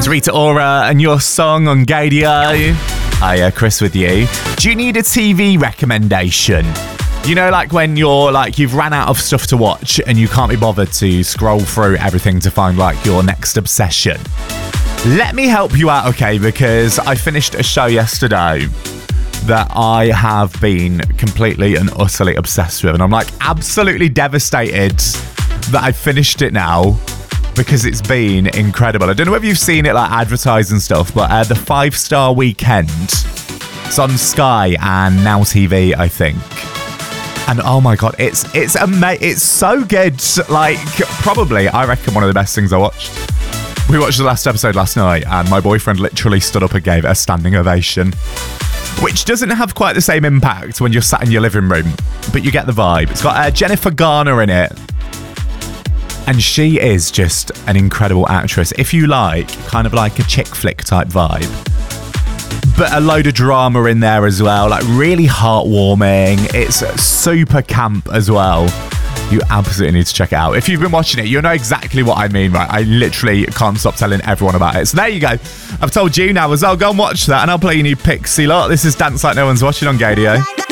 It's Rita Ora and your song on Gadio. Hiya, Chris with you. Do you need a TV recommendation? You know, like when you're like, you've ran out of stuff to watch and you can't be bothered to scroll through everything to find like your next obsession. Let me help you out, okay? Because I finished a show yesterday that I have been completely and utterly obsessed with. And I'm like absolutely devastated that I finished it now because it's been incredible. I don't know if you've seen it like advertised and stuff, but the 5-Star Weekend. It's on Sky and Now TV, I think. And oh my God, it's so good. Like, probably, I reckon, one of the best things I watched. We watched the last episode last night and my boyfriend literally stood up and gave it a standing ovation. Which doesn't have quite the same impact when you're sat in your living room, but you get the vibe. It's got Jennifer Garner in it. And she is just an incredible actress. If you like, kind of like a chick flick type vibe. But a load of drama in there as well. Like really heartwarming. It's super camp as well. You absolutely need to check it out. If you've been watching it, you'll know exactly what I mean, right? I literally can't stop telling everyone about it. So there you go. I've told you now as well. Go and watch that and I'll play you new Pixie lot. This is Dance Like No One's Watching on Gadio.